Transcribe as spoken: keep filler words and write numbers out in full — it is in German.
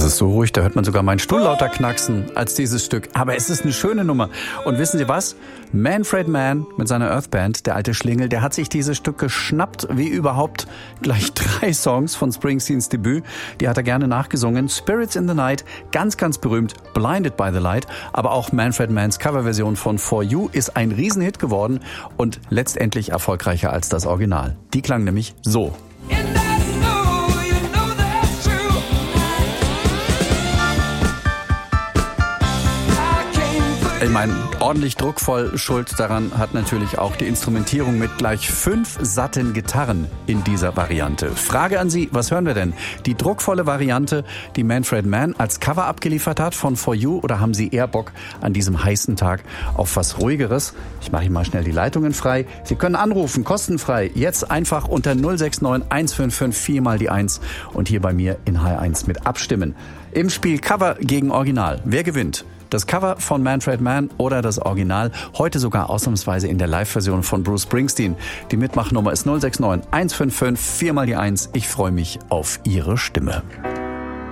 Das ist so ruhig, da hört man sogar meinen Stuhl lauter knacksen als dieses Stück. Aber es ist eine schöne Nummer. Und wissen Sie was? Manfred Mann mit seiner Earthband, der alte Schlingel, der hat sich dieses Stück geschnappt, wie überhaupt gleich drei Songs von Springsteens Debüt. Die hat er gerne nachgesungen. Spirits in the Night, ganz, ganz berühmt, Blinded by the Light. Aber auch Manfred Manns Coverversion von For You ist ein Riesenhit geworden und letztendlich erfolgreicher als das Original. Die klang nämlich so. Ich meine, ordentlich druckvoll. Schuld daran hat natürlich auch die Instrumentierung mit gleich fünf satten Gitarren in dieser Variante. Frage an Sie, was hören wir denn? Die druckvolle Variante, die Manfred Mann als Cover abgeliefert hat von For You, oder haben Sie eher Bock an diesem heißen Tag auf was Ruhigeres? Ich mache Ihnen mal schnell die Leitungen frei. Sie können anrufen, kostenfrei, jetzt einfach unter null sechs neun eins fünf fünf vier mal die eins und hier bei mir in H eins mit abstimmen. Im Spiel Cover gegen Original. Wer gewinnt? Das Cover von Manfred Mann oder das Original, heute sogar ausnahmsweise in der Live-Version von Bruce Springsteen. Die Mitmachnummer ist null sechs neun eins fünf fünf vier mal die eins. Ich freue mich auf Ihre Stimme.